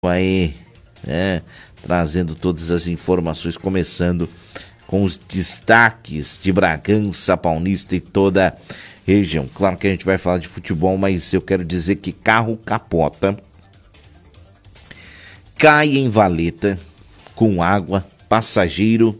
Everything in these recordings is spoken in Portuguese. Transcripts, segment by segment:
Aí, né, trazendo todas as informações, começando com os destaques de Bragança Paulista e toda a região. Claro que a gente vai falar de futebol, mas eu quero dizer que carro capota, cai em valeta com água, passageiro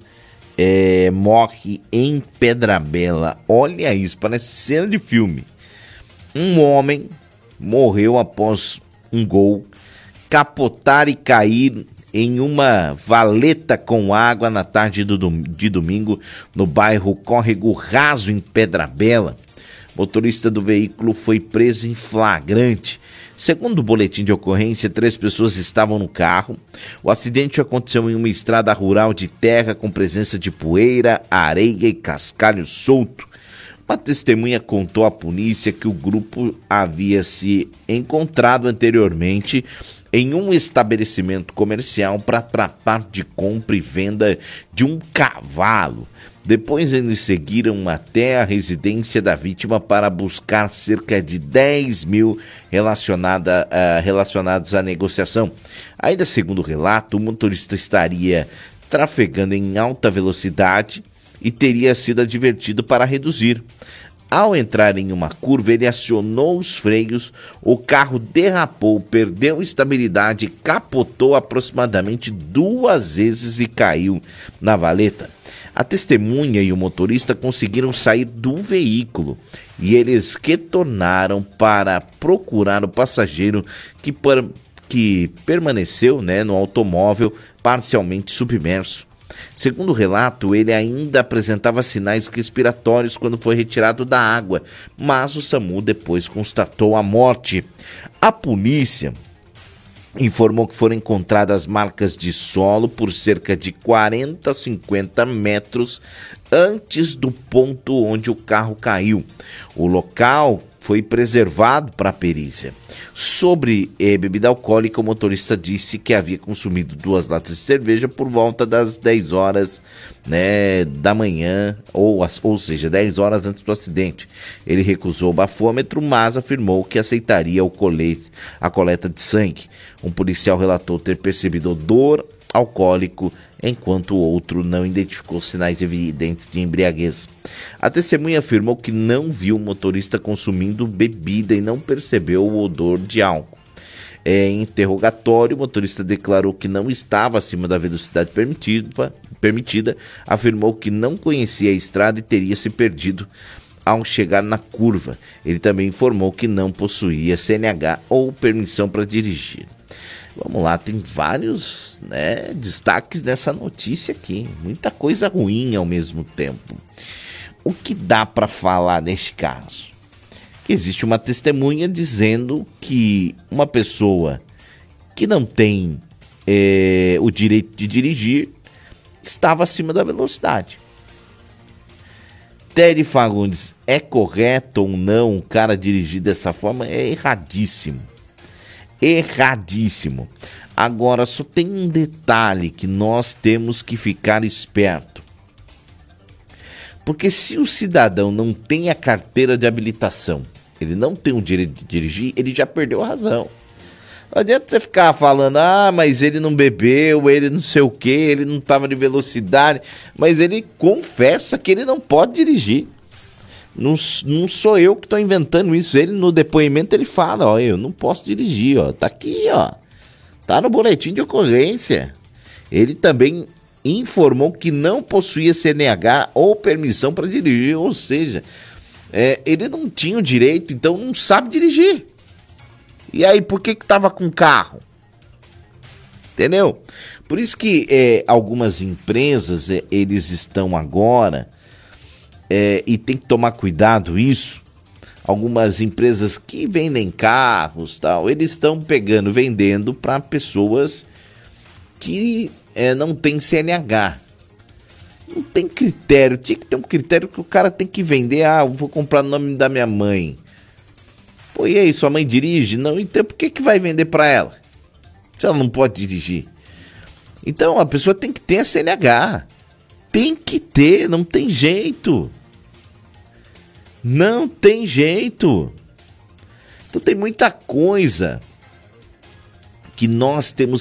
morre em Pedra Bela. Olha isso, parece cena de filme. Um homem morreu após um gol capotar e cair em uma valeta com água na tarde de domingo no bairro Córrego Raso, em Pedra Bela. O motorista do veículo foi preso em flagrante. Segundo o boletim de ocorrência, 3 pessoas estavam no carro. O acidente aconteceu em uma estrada rural de terra com presença de poeira, areia e cascalho solto. Uma testemunha contou à polícia que o grupo havia se encontrado anteriormente em um estabelecimento comercial para tratar de compra e venda de um cavalo. Depois eles seguiram até a residência da vítima para buscar cerca de 10 mil relacionados à negociação. Ainda segundo o relato, o motorista estaria trafegando em alta velocidade e teria sido advertido para reduzir. Ao entrar em uma curva, ele acionou os freios, o carro derrapou, perdeu estabilidade, capotou aproximadamente 2 vezes e caiu na valeta. A testemunha e o motorista conseguiram sair do veículo e eles retornaram para procurar o passageiro que permaneceu, no automóvel parcialmente submerso. Segundo o relato, ele ainda apresentava sinais respiratórios quando foi retirado da água, mas o SAMU depois constatou a morte. A polícia informou que foram encontradas marcas de solo por cerca de 40 a 50 metros antes do ponto onde o carro caiu. O local foi preservado para a perícia. Sobre bebida alcoólica, o motorista disse que havia consumido 2 latas de cerveja por volta das 10 horas da manhã, ou seja, 10 horas antes do acidente. Ele recusou o bafômetro, mas afirmou que aceitaria a coleta de sangue. Um policial relatou ter percebido odor alcoólico, enquanto o outro não identificou sinais evidentes de embriaguez. A testemunha afirmou que não viu o motorista consumindo bebida e não percebeu o odor de álcool. Em interrogatório, o motorista declarou que não estava acima da velocidade permitida, afirmou que não conhecia a estrada e teria se perdido ao chegar na curva. Ele também informou que não possuía CNH ou permissão para dirigir. Vamos lá, tem vários destaques dessa notícia aqui. Muita coisa ruim ao mesmo tempo. O que dá para falar neste caso? Que existe uma testemunha dizendo que uma pessoa que não tem o direito de dirigir estava acima da velocidade. Teddy Fagundes, é correto ou não o cara dirigir dessa forma? É erradíssimo. Erradíssimo. Agora, só tem um detalhe que nós temos que ficar esperto. Porque se o cidadão não tem a carteira de habilitação, ele não tem o direito de dirigir, ele já perdeu a razão. Não adianta você ficar falando, mas ele não bebeu, ele não sei o que, ele não estava de velocidade, mas ele confessa que ele não pode dirigir. Não sou eu que estou inventando isso. Ele no depoimento ele fala, eu não posso dirigir, tá aqui, tá no boletim de ocorrência. Ele também informou que não possuía CNH ou permissão para dirigir, ou seja, ele não tinha o direito, então não sabe dirigir. E aí, por que estava com carro? Entendeu? Por isso que algumas empresas, eles estão agora... e tem que tomar cuidado isso. Algumas empresas que vendem carros, eles estão vendendo para pessoas que não têm CNH. Não tem critério, tinha que ter um critério que o cara tem que vender. Eu vou comprar no nome da minha mãe. Pô, e aí, sua mãe dirige? Não, então por que vai vender para ela? Se ela não pode dirigir. Então a pessoa tem que ter a CNH. Tem que ter, não tem jeito. Não tem jeito. Então tem muita coisa que nós temos